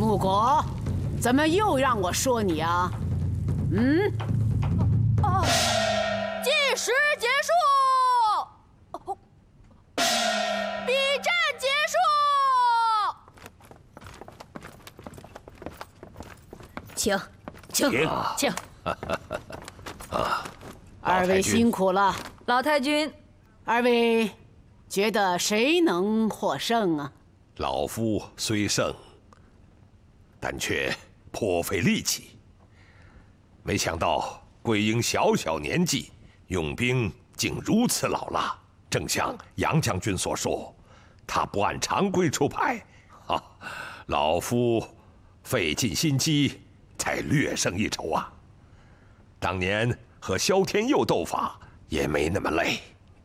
木果，怎么又让我说你啊？ 计时结束，比战结束，请。 二位辛苦了， 老太君。 二位觉得谁能获胜啊？ 老夫虽胜，但却颇费力气。没想到桂英小小年纪，用兵竟如此老辣。正像杨将军所说，他不按常规出牌，老夫费尽心机才略胜一筹啊。当年和萧天佑斗法也没那么累。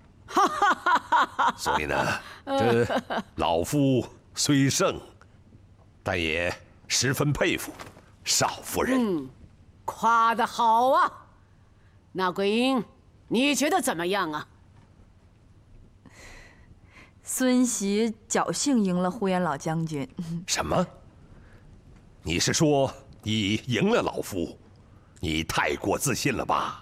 所以呢，这老夫虽胜，但也十分佩服少夫人。 夸得好啊！那桂英，你觉得怎么样啊？ 孙喜侥幸赢了呼延老将军。 什么？你是说你赢了老夫？你太过自信了吧？